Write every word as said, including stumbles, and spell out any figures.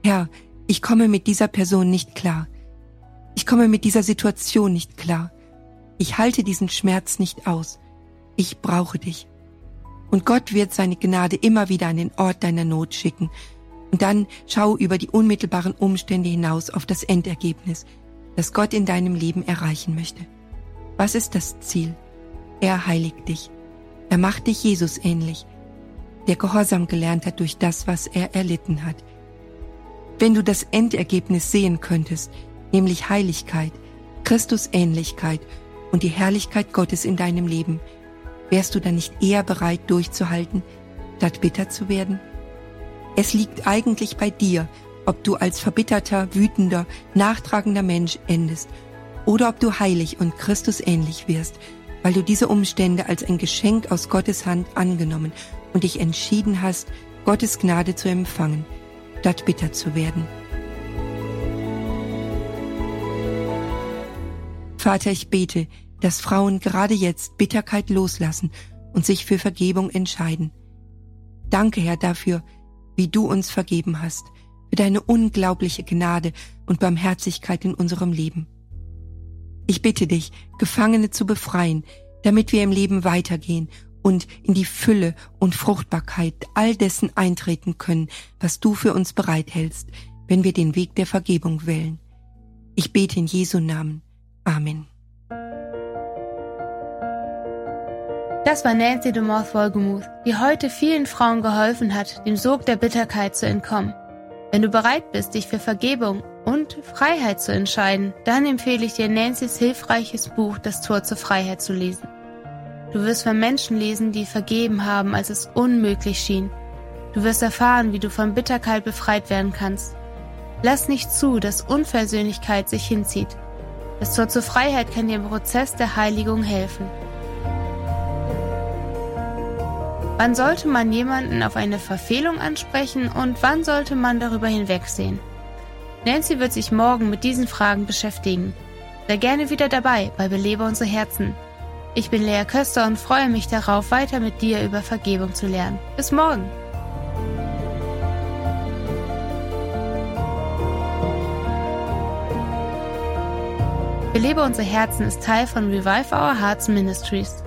Herr, ich komme mit dieser Person nicht klar. Ich komme mit dieser Situation nicht klar. Ich halte diesen Schmerz nicht aus. Ich brauche dich. Und Gott wird seine Gnade immer wieder an den Ort deiner Not schicken. Und dann schau über die unmittelbaren Umstände hinaus auf das Endergebnis, das Gott in deinem Leben erreichen möchte. Was ist das Ziel? Er heiligt dich. Er macht dich Jesus ähnlich, der Gehorsam gelernt hat durch das, was er erlitten hat. Wenn du das Endergebnis sehen könntest, nämlich Heiligkeit, Christusähnlichkeit und die Herrlichkeit Gottes in deinem Leben, wärst du dann nicht eher bereit durchzuhalten, statt bitter zu werden? Es liegt eigentlich bei dir, ob du als verbitterter, wütender, nachtragender Mensch endest oder ob du heilig und Christusähnlich wirst, weil du diese Umstände als ein Geschenk aus Gottes Hand angenommen und dich entschieden hast, Gottes Gnade zu empfangen, statt bitter zu werden. Vater, ich bete, dass Frauen gerade jetzt Bitterkeit loslassen und sich für Vergebung entscheiden. Danke, Herr, dafür, wie du uns vergeben hast, für deine unglaubliche Gnade und Barmherzigkeit in unserem Leben. Ich bitte dich, Gefangene zu befreien, damit wir im Leben weitergehen und in die Fülle und Fruchtbarkeit all dessen eintreten können, was du für uns bereithältst, wenn wir den Weg der Vergebung wählen. Ich bete in Jesu Namen. Amen. Das war Nancy de Moth-Wohlgemuth, die heute vielen Frauen geholfen hat, dem Sog der Bitterkeit zu entkommen. Wenn du bereit bist, dich für Vergebung und Freiheit zu entscheiden, dann empfehle ich dir Nancy's hilfreiches Buch Das Tor zur Freiheit zu lesen. Du wirst von Menschen lesen, die vergeben haben, als es unmöglich schien. Du wirst erfahren, wie du von Bitterkeit befreit werden kannst. Lass nicht zu, dass Unversöhnlichkeit sich hinzieht. Das Tor zur Freiheit kann dir im Prozess der Heiligung helfen. Wann sollte man jemanden auf eine Verfehlung ansprechen und wann sollte man darüber hinwegsehen? Nancy wird sich morgen mit diesen Fragen beschäftigen. Sei gerne wieder dabei bei Belebe unsere Herzen. Ich bin Lea Köster und freue mich darauf, weiter mit dir über Vergebung zu lernen. Bis morgen! Belebe unsere Herzen ist Teil von Revive Our Hearts Ministries.